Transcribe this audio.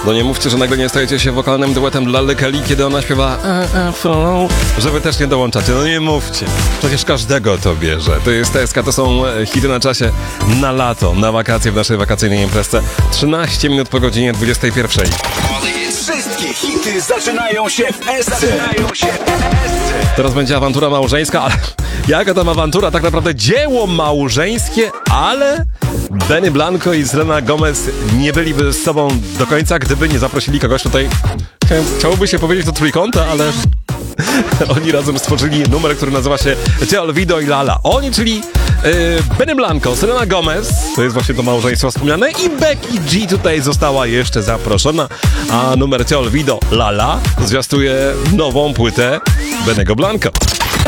To nie mówcie, że nagle nie stajecie się wokalnym duetem dla Kelly, kiedy ona śpiewa follow, że wy też nie dołączacie. No nie mówcie. Przecież każdego to bierze. To jest TSK, to są hity na czasie, na lato, na wakacje w naszej wakacyjnej imprezce. 13 minut po godzinie 21. Wszystkie hity zaczynają się w SC. Teraz będzie awantura małżeńska, ale jaka tam awantura? Tak naprawdę dzieło małżeńskie, ale Benny Blanco i Selena Gomez nie byliby z sobą do końca, gdyby nie zaprosili kogoś tutaj. Chciałoby się powiedzieć to trójkąta, ale oni razem stworzyli numer, który nazywa się Te Olvido i Lala. Oni, czyli Benny Blanco, Selena Gomez, to jest właśnie to małżeństwo wspomniane, i Becky G tutaj została jeszcze zaproszona, a numer Te Olvido Lala zwiastuje nową płytę Bennego Blanco.